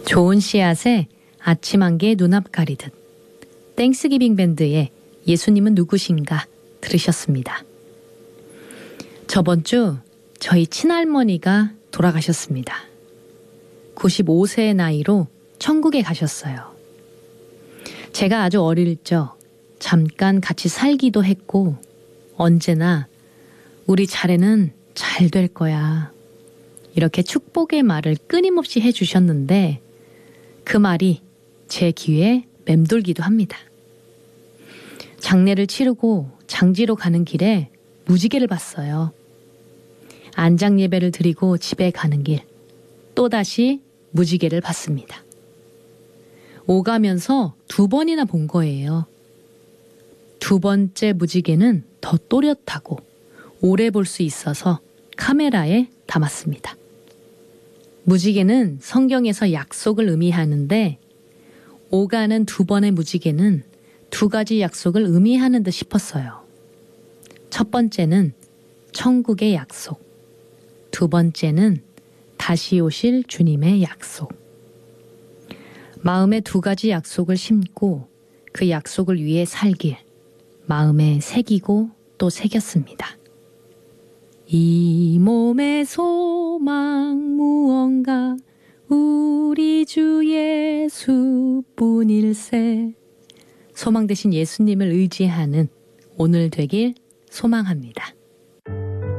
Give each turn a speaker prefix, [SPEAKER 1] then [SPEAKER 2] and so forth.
[SPEAKER 1] 좋은 씨앗에 아침 안개 눈앞 가리듯 땡스기빙 밴드의 예수님은 누구신가 들으셨습니다. 저번 주 저희 친할머니가 돌아가셨습니다. 95세의 나이로 천국에 가셨어요. 제가 아주 어릴 적 잠깐 같이 살기도 했고 언제나 우리 자네는 잘 될 거야. 이렇게 축복의 말을 끊임없이 해주셨는데 그 말이 제 귀에 맴돌기도 합니다. 장례를 치르고 장지로 가는 길에 무지개를 봤어요. 안장 예배를 드리고 집에 가는 길 또다시 무지개를 봤습니다. 오가면서 2번이나 본 거예요. 2번째 무지개는 더 또렷하고 오래 볼 수 있어서 카메라에 담았습니다. 무지개는 성경에서 약속을 의미하는데 오가는 2번의 무지개는 2가지 약속을 의미하는 듯 싶었어요. 첫 번째는 천국의 약속, 2번째는 다시 오실 주님의 약속. 마음에 2가지 약속을 심고 그 약속을 위해 살길 마음에 새기고 또 새겼습니다. 이 몸의 소망 무언가 우리 주 예수뿐일세. 소망 대신 예수님을 의지하는 오늘 되길 소망합니다.